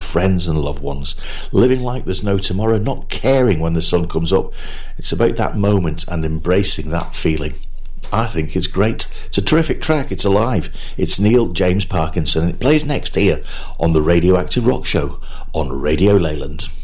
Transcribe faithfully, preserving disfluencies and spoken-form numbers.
friends and loved ones, living like there's no tomorrow, not caring when the sun comes up. It's about that moment and embracing that feeling. I think it's great. It's a terrific track. It's alive. It's Neil James Parkinson. It plays next here on the Radioactive Rock Show on Radio Leyland.